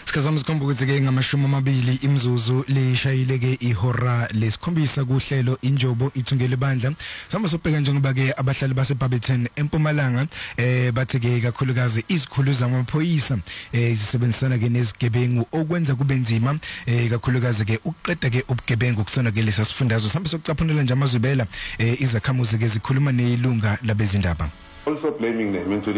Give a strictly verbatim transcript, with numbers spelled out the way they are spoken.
Sikazama sikhomba ukuthi ke ngamashumi amabili imzuzu lishayile ke ihora lesikhombisa kuhlelo injobo ithungele bandla. Sihamba sobheka njengoba ke abahlali base Barberton eMpumalanga eh bathi ke kakhulukazi izikhulu zamaphoyisa eh zisebenzisana ke nezigebengu okwenza kube nzima eh kakhulukazi ke ukuqeda ke ubugebengu kusona ke lesa sifundazwe. Sihamba sokucaphunela nje amazwibela eh izakhamuzi ke zikhuluma nezilunga labezindaba. Also blaming them into